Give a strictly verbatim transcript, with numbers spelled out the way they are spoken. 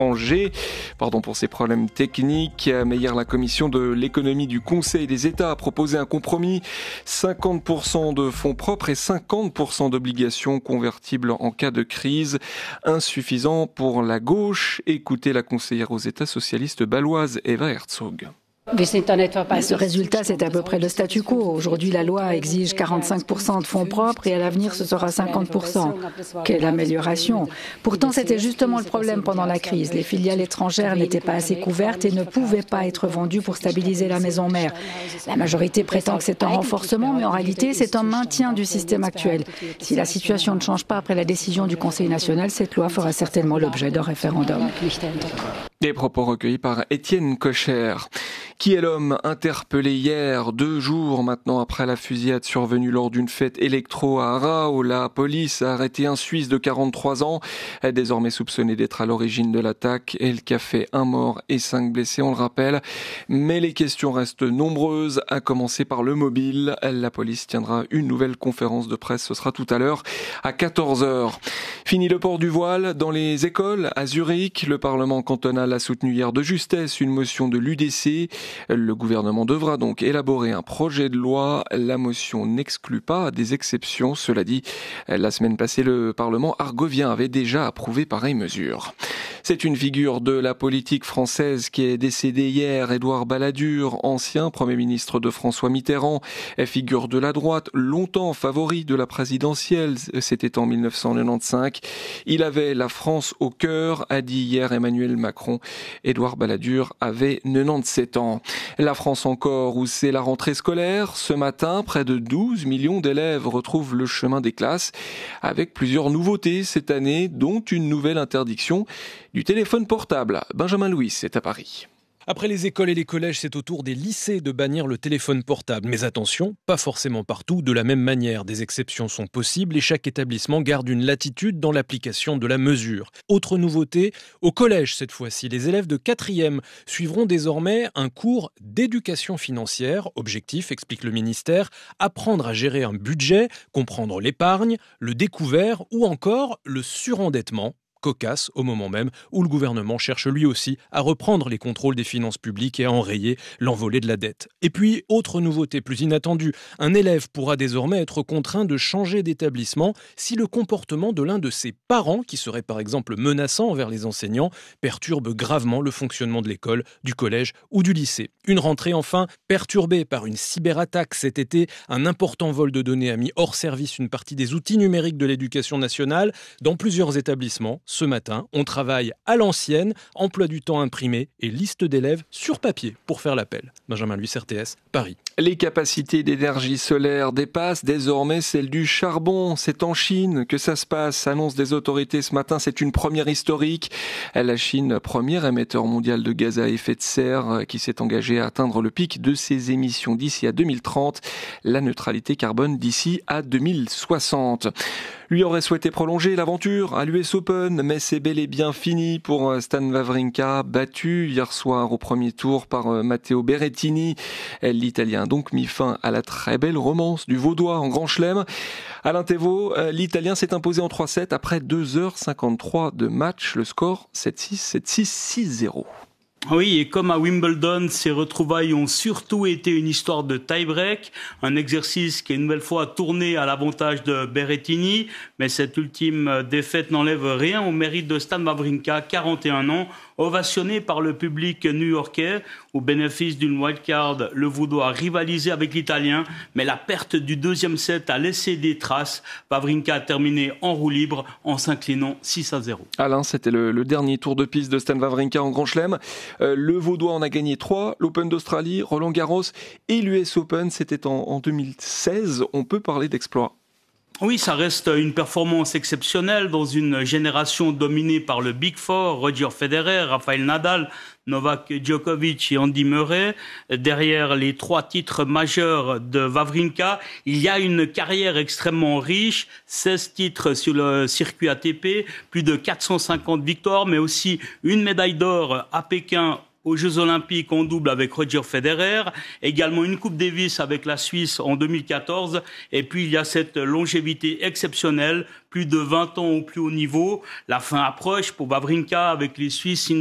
Angers. Pardon pour ces problèmes techniques. Mais hier, la commission de l'économie du Conseil des États a proposé un compromis. cinquante pour cent de fonds propres et cinquante pour cent d'obligations convertibles en cas de crise. Insuffisant pour la gauche. Écoutez la conseillère aux États socialistes bâloise Eva Herzog. Ce résultat, c'est à peu près le statu quo. Aujourd'hui, la loi exige quarante-cinq pour cent de fonds propres et à l'avenir, ce sera cinquante pour cent. Quelle amélioration! Pourtant, c'était justement le problème pendant la crise. Les filiales étrangères n'étaient pas assez couvertes et ne pouvaient pas être vendues pour stabiliser la maison mère. La majorité prétend que c'est un renforcement, mais en réalité, c'est un maintien du système actuel. Si la situation ne change pas après la décision du Conseil national, cette loi fera certainement l'objet d'un référendum. Des propos recueillis par Étienne Kocher. Qui est l'homme interpellé hier, deux jours maintenant après la fusillade survenue lors d'une fête électro à Arras, où la police a arrêté un Suisse de quarante-trois ans, désormais soupçonné d'être à l'origine de l'attaque, et qui a fait un mort et cinq blessés, on le rappelle. Mais les questions restent nombreuses, à commencer par le mobile. La police tiendra une nouvelle conférence de presse, ce sera tout à l'heure à quatorze heures. Fini le port du voile dans les écoles à Zurich. Le Parlement cantonal a soutenu hier de justesse une motion de l'U D C. Le gouvernement devra donc élaborer un projet de loi. La motion n'exclut pas des exceptions. Cela dit, la semaine passée, le Parlement argovien avait déjà approuvé pareille mesure. C'est une figure de la politique française qui est décédée hier, Édouard Balladur, ancien Premier ministre de François Mitterrand, figure de la droite, longtemps favori de la présidentielle, c'était en mille neuf cent quatre-vingt-quinze. Il avait la France au cœur, a dit hier Emmanuel Macron. Édouard Balladur avait quatre-vingt-dix-sept ans. La France encore, où c'est la rentrée scolaire. Ce matin, près de douze millions d'élèves retrouvent le chemin des classes, avec plusieurs nouveautés cette année, dont une nouvelle interdiction du téléphone portable. Benjamin Louis est à Paris. Après les écoles et les collèges, c'est au tour des lycées de bannir le téléphone portable. Mais attention, pas forcément partout de la même manière. Des exceptions sont possibles et chaque établissement garde une latitude dans l'application de la mesure. Autre nouveauté, au collège cette fois-ci, les élèves de quatrième suivront désormais un cours d'éducation financière. Objectif, explique le ministère, apprendre à gérer un budget, comprendre l'épargne, le découvert ou encore le surendettement. Cocasse au moment même où le gouvernement cherche lui aussi à reprendre les contrôles des finances publiques et à enrayer l'envolée de la dette. Et puis, autre nouveauté plus inattendue, un élève pourra désormais être contraint de changer d'établissement si le comportement de l'un de ses parents, qui serait par exemple menaçant envers les enseignants, perturbe gravement le fonctionnement de l'école, du collège ou du lycée. Une rentrée enfin perturbée par une cyberattaque cet été. Un important vol de données a mis hors service une partie des outils numériques de l'éducation nationale dans plusieurs établissements. Ce matin, on travaille à l'ancienne, emploi du temps imprimé et liste d'élèves sur papier pour faire l'appel. Benjamin Louis, R T S, Paris. Les capacités d'énergie solaire dépassent désormais celles du charbon. C'est en Chine que ça se passe, annonce des autorités ce matin. C'est une première historique. La Chine, premier émetteur mondial de gaz à effet de serre, qui s'est engagé à atteindre le pic de ses émissions d'ici à deux mille trente. La neutralité carbone d'ici à deux mille soixante. Lui aurait souhaité prolonger l'aventure à l'U S Open, mais c'est bel et bien fini pour Stan Wawrinka, battu hier soir au premier tour par Matteo Berrettini. L'Italien a donc mis fin à la très belle romance du Vaudois en Grand Chelem. Alain Thévault, l'Italien s'est imposé en trois sept après deux heures cinquante-trois de match. Le score sept six, sept six, six zéro. Oui, et comme à Wimbledon, ces retrouvailles ont surtout été une histoire de tie-break, un exercice qui est une nouvelle fois tourné à l'avantage de Berrettini, mais cette ultime défaite n'enlève rien au mérite de Stan Wawrinka, quarante et un ans, ovationné par le public new-yorkais. Au bénéfice d'une wildcard, le Vaudois a rivalisé avec l'Italien, mais la perte du deuxième set a laissé des traces. Wawrinka a terminé en roue libre en s'inclinant six à zéro. Alain, c'était le, le dernier tour de piste de Stan Wawrinka en Grand Chelem. Euh, le Vaudois en a gagné trois, l'Open d'Australie, Roland Garros et l'U S Open, c'était en, en deux mille seize. On peut parler d'exploit. Oui, ça reste une performance exceptionnelle dans une génération dominée par le Big Four, Roger Federer, Rafael Nadal, Novak Djokovic et Andy Murray. Derrière les trois titres majeurs de Wawrinka, il y a une carrière extrêmement riche, seize titres sur le circuit A T P, plus de quatre cent cinquante victoires, mais aussi une médaille d'or à Pékin aux Jeux Olympiques en double avec Roger Federer, également une Coupe Davis avec la Suisse en deux mille quatorze, et puis il y a cette longévité exceptionnelle, plus de vingt ans au plus haut niveau. La fin approche pour Wawrinka avec les Suisses.